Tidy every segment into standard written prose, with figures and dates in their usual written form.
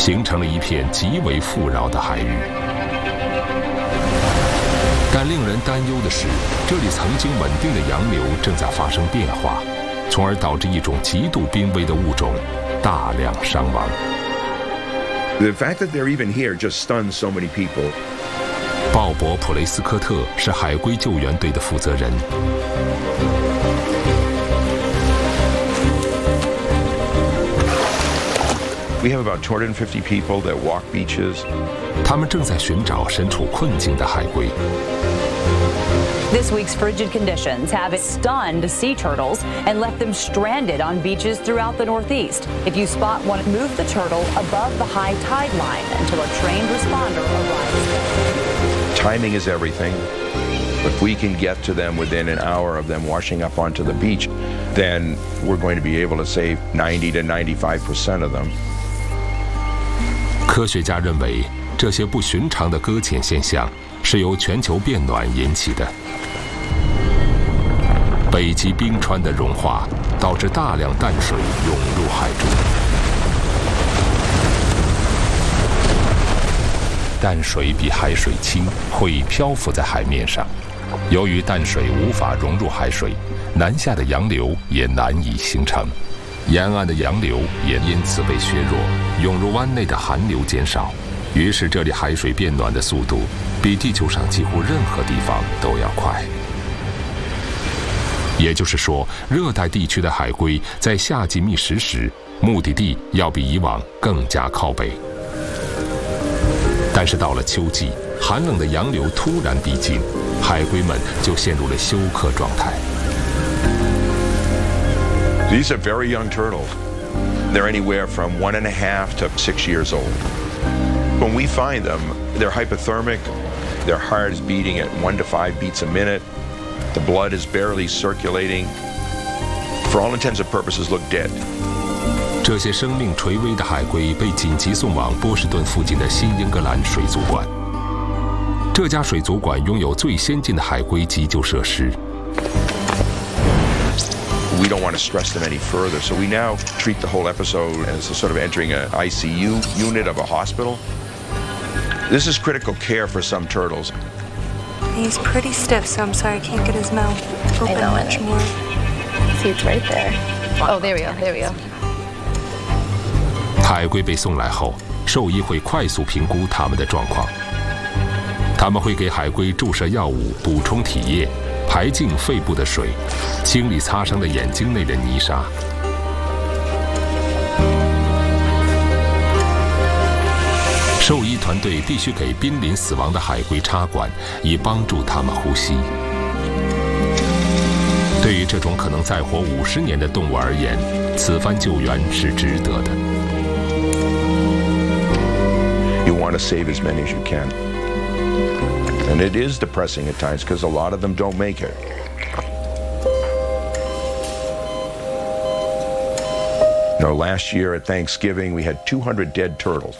形成了一片极为富饶的海域。但令人担忧的是，这里曾经稳定的洋流正在发生变化，从而导致一种极度濒危的物种大量伤亡。 The fact that they're even here just stuns so many people. 鲍勃·普雷斯科特是海龟救援队的负责人。 We have about 250 people that walk beaches. 他们正在寻找身处困境的海龟。 This week's frigid conditions have stunned sea turtles and left them stranded on beaches throughout the Northeast. If you spot one, move the turtle above the high tide line until a trained responder arrives. Timing is everything. If we can get to them within an hour of them washing up onto the beach, then we're going to be able to save 90 to 95% of them. 科学家认为，这些不寻常的搁浅现象是由全球变暖引起的。北极冰川的融化导致大量淡水涌入海中，淡水比海水轻，会漂浮在海面上。由于淡水无法融入海水，南下的洋流也难以形成，沿岸的洋流也因此被削弱，涌入湾内的寒流减少。于是，这里海水变暖的速度比地球上几乎任何地方都要快。也就是说，热带地区的海龟在夏季觅食时，目的地要比以往更加靠北。但是到了秋季，寒冷的洋流突然逼近，海龟们就陷入了休克状态。 These are very young turtles. They're anywhere from 1.5 to 6 years old. When we find them, they're hypothermic. Their heart is beating at 1 to 5 beats a minute. The blood is barely circulating. For all intents and purposes, look dead. 这些生命垂危的海龟被紧急送往波士顿附近的新英格兰水族馆。这家水族馆拥有最先进的海龟急救设施。 We don't want to stress them any further, so we now treat the whole episode as a sort of entering an ICU unit of a hospital. This is critical care for some turtles. He's pretty stiff, so I'm sorry I can't get his mouth open much more. See, it's right there. Oh, there we go, there we go. 海龟被送来后，兽医会快速评估它们的状况。他们会给海龟注射药物，补充体液，排净肺部的水，清理擦伤的眼睛内的泥沙。兽医团队必须给濒临死亡的海龟插管，以帮助它们呼吸。对于这种可能再活50年的动物而言，此番救援是值得的。 You want to save as many as you can. And it is depressing at times because a lot of them don't make it. You know, last year at Thanksgiving, we had 200 dead turtles.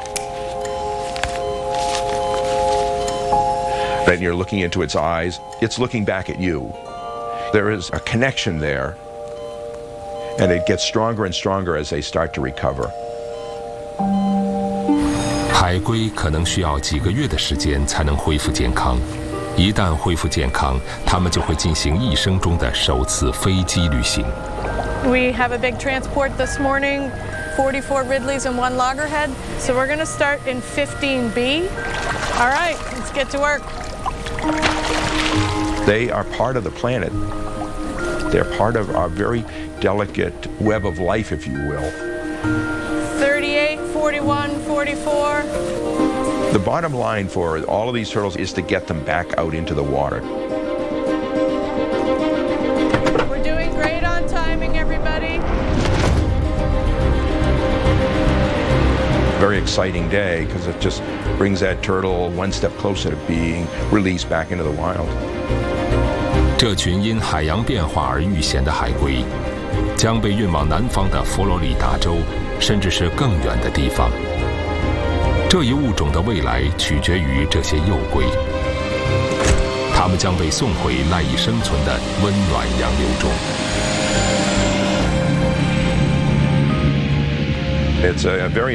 Then you're looking into its eyes, it's looking back at you. There is a connection there, and it gets stronger and stronger as they start to recover. 海龟可能需要几个月的时间才能恢复健康。一旦恢复健康，它们就会进行一生中的首次飞机旅行。 We have a big transport this morning, 44 Ridleys and 1 loggerhead. So we're going to start in 15B. All right, let's get to work. They are part of the planet. They're part of our very delicate web of life, if you will. 38, 41, 44. The bottom line for all of these turtles is to get them back out into the water. We're doing great on timing, everybody. Very exciting day because it just brings that turtle one step closer to being released back into the wild. 这群因海洋变化而遇险的海龟，将被运往南方的佛罗里达州，甚至是更远的地方。这一物种的未来取决于这些幼龟，它们将被送回赖以生存的温暖洋流中。 It's a very